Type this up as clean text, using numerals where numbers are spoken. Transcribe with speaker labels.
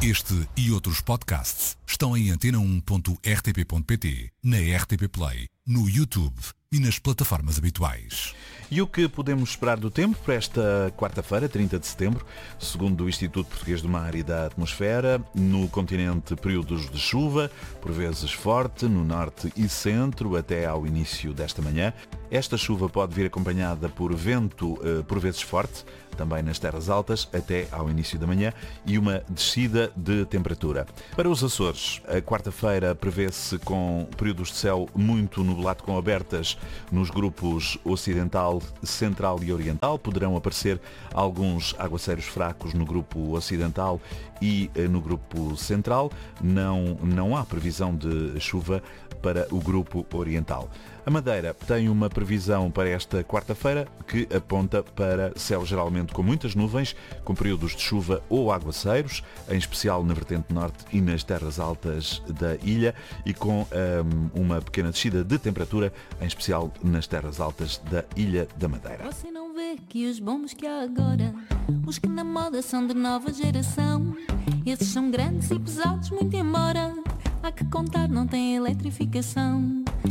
Speaker 1: Este e outros podcasts estão em antena1.rtp.pt, na RTP Play, no YouTube e nas plataformas habituais.
Speaker 2: E o que podemos esperar do tempo para esta quarta-feira, 30 de setembro? Segundo o Instituto Português do Mar e da Atmosfera, no continente períodos de chuva, por vezes forte, no norte e centro, até ao início desta manhã. Esta chuva pode vir acompanhada por vento, por vezes forte, também nas terras altas, até ao início da manhã, e uma descida de temperatura. Para os Açores, a quarta-feira prevê-se com períodos de céu muito nublado com abertas nos grupos ocidental, central e oriental. Poderão aparecer alguns aguaceiros fracos no grupo ocidental e no grupo central. Não há previsão de chuva para o grupo oriental. A Madeira tem uma previsão para esta quarta-feira que aponta para céu geralmente com muitas nuvens, com períodos de chuva ou aguaceiros, em especial na vertente norte e nas terras altas da ilha, e com uma pequena descida de temperatura, em especial nas terras altas da Ilha da Madeira.
Speaker 3: Você não vê que os bombos que há agora, os que na moda são de nova geração, esses são grandes e pesados, muito embora há que contar, não tem eletrificação.